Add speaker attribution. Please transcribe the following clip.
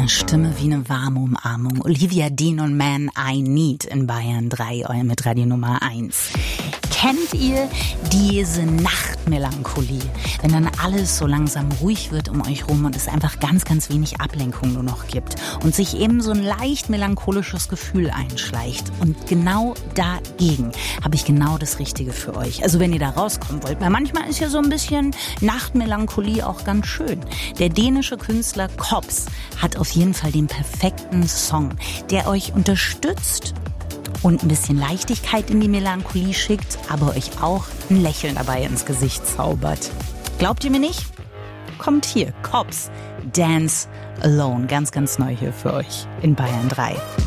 Speaker 1: Eine Stimme wie eine warme Umarmung. Olivia Dean und Man I Need in Bayern 3, euer mit Radio Nummer 1. Kennt ihr diese Nachtmelancholie, wenn dann alles so langsam ruhig wird um euch rum und es einfach ganz, ganz wenig Ablenkung nur noch gibt und sich eben so ein leicht melancholisches Gefühl einschleicht? Und genau dagegen habe ich genau das Richtige für euch. Also wenn ihr da rauskommen wollt, weil manchmal ist ja so ein bisschen Nachtmelancholie auch ganz schön. Der dänische Künstler Kops hat auf jeden Fall den perfekten Song, der euch unterstützt und ein bisschen Leichtigkeit in die Melancholie schickt, aber euch auch ein Lächeln dabei ins Gesicht zaubert. Glaubt ihr mir nicht? Kommt hier, Kops, Dance Alone, ganz, ganz neu hier für euch in Bayern 3.